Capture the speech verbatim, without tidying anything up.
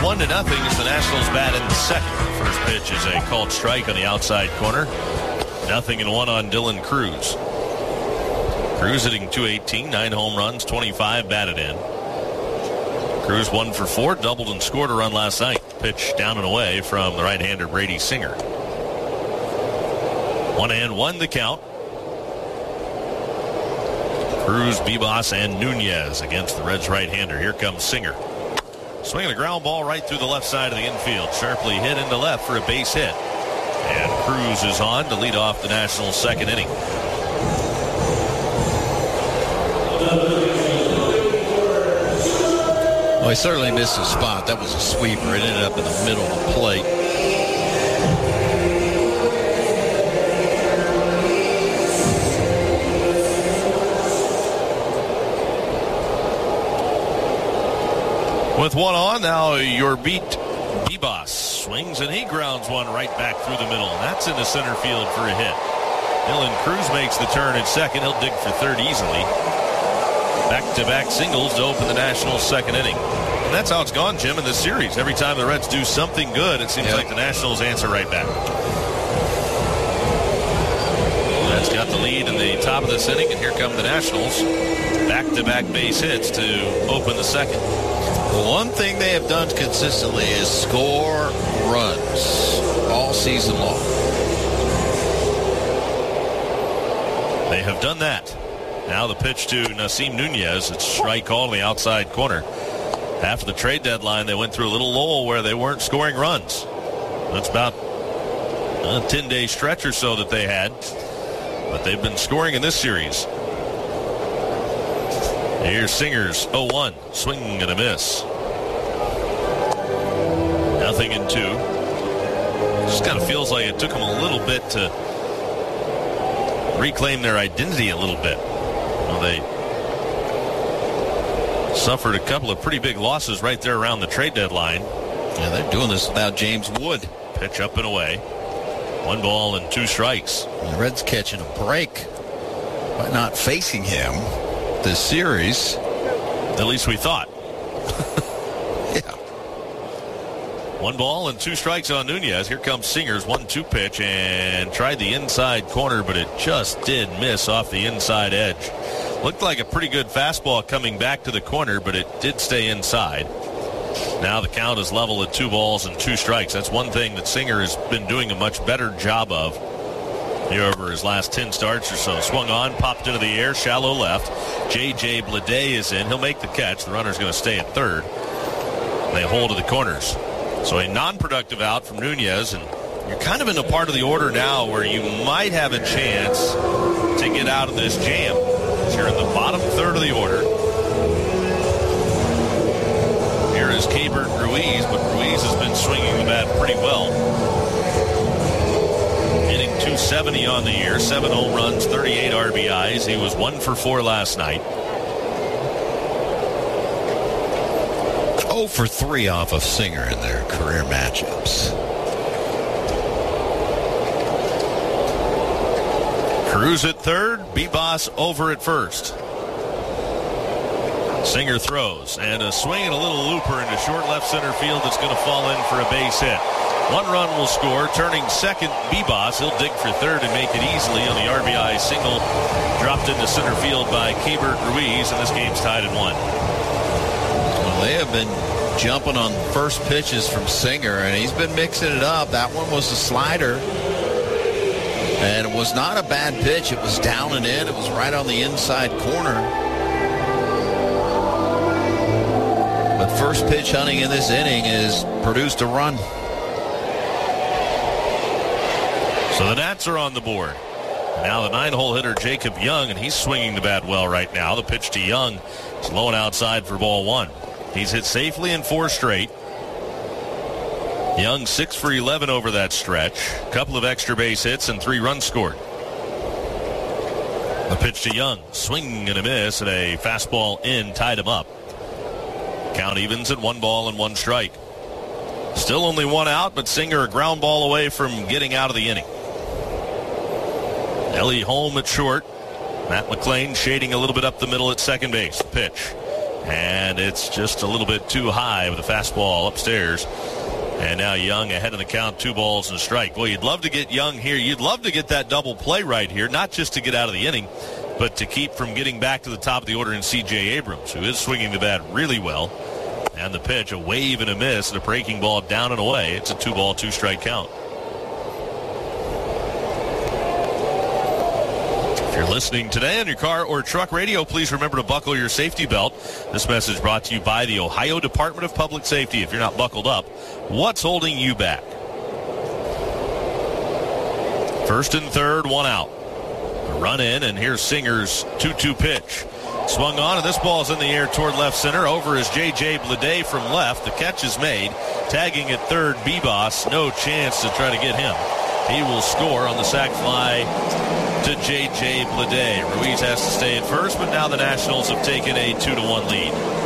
one to nothing as the Nationals bat in the second. First pitch is a called strike on the outside corner. Nothing and one on Dylan Cruz. Cruz hitting two eighteen, nine home runs, twenty-five batted in. Cruz one for four, doubled and scored a run last night. Pitch down and away from the right-hander Brady Singer. One and one the count. Cruz, Bibas, and Nunez against the Reds right-hander. Here comes Singer. Swinging a ground ball right through the left side of the infield. Sharply hit into left for a base hit. And Cruz is on to lead off the Nationals' second inning. Well, he certainly missed his spot. That was a sweeper. It ended up in the middle of the plate. With one on, now your beat Bibas swings and he grounds one right back through the middle. That's into center field for a hit. Dylan Cruz makes the turn at second. He'll dig for third easily. Back-to-back singles to open the Nationals' second inning. And that's how it's gone, Jim, in this series. Every time the Reds do something good, it seems yep. like the Nationals answer right back. Reds got the lead in the top of this inning, and here come the Nationals. Back-to-back base hits to open the second. The one thing they have done consistently is score runs all season long. They have done that. Now the pitch to Nasim Nunez. It's strike call to the outside corner. After the trade deadline, they went through a little lull where they weren't scoring runs. That's about a ten-day stretch or so that they had. But they've been scoring in this series. Here's Singer's oh one. Swing and a miss. Nothing in two. Just kind of feels like it took them a little bit to reclaim their identity a little bit. Well, they suffered a couple of pretty big losses right there around the trade deadline. Yeah, they're doing this without James Wood. Pitch up and away. One ball and two strikes. The Reds catching a break by not facing him this series. At least we thought. Yeah. One ball and two strikes on Nunez. Here comes Singer's one two pitch and tried the inside corner, but it just did miss off the inside edge. Looked like a pretty good fastball coming back to the corner, but it did stay inside. Now the count is level at two balls and two strikes. That's one thing that Singer has been doing a much better job of here over his last ten starts or so. Swung on, popped into the air, shallow left. J J Bleday is in. He'll make the catch. The runner's going to stay at third. They hold to the corners. So a non-productive out from Nunez, and you're kind of in a part of the order now where you might have a chance to get out of this jam. You're in the bottom third of the order. Here is Keibert Ruiz, but Ruiz has been swinging the bat pretty well. Hitting two seventy on the year, seven home runs, thirty-eight R B Is. He was one for four last night. oh for three off of Singer in their career matchups. Cruz at third, Bibas over at first. Singer throws, and a swing and a little looper into short left center field that's going to fall in for a base hit. One run will score. Turning second, Bibas. He'll dig for third and make it easily on the R B I single. Dropped into center field by Keibert Ruiz, and this game's tied at one. Well, they have been jumping on first pitches from Singer, and he's been mixing it up. That one was a slider, and it was not a bad pitch. It was down and in. It was right on the inside corner. But first pitch hunting in this inning has produced a run. So the Nats are on the board. Now the nine-hole hitter Jacob Young, and he's swinging the bat well right now. The pitch to Young is low and outside for ball one. He's hit safely in four straight. Young six for eleven over that stretch. A couple of extra base hits and three runs scored. The pitch to Young. Swing and a miss, and a fastball in tied him up. Count evens at one ball and one strike. Still only one out, but Singer a ground ball away from getting out of the inning. Ellie Holm at short. Matt McLean shading a little bit up the middle at second base. Pitch And it's just a little bit too high with a fastball upstairs. And now Young ahead of the count, two balls and a strike. Boy, you'd love to get Young here. You'd love to get that double play right here, not just to get out of the inning, but to keep from getting back to the top of the order in C J Abrams, who is swinging the bat really well. And the pitch, a wave and a miss, and a breaking ball down and away. It's a two-ball, two-strike count. If you're listening today on your car or truck radio, please remember to buckle your safety belt. This message brought to you by the Ohio Department of Public Safety. If you're not buckled up, what's holding you back? First and third, one out. A run in, and here's Singer's two two pitch. Swung on, and this ball's in the air toward left center. Over is J J Bleday from left. The catch is made. Tagging at third, Bebos. No chance to try to get him. He will score on the sac fly to J J Bleday. Ruiz has to stay at first, but now the Nationals have taken a two to one lead.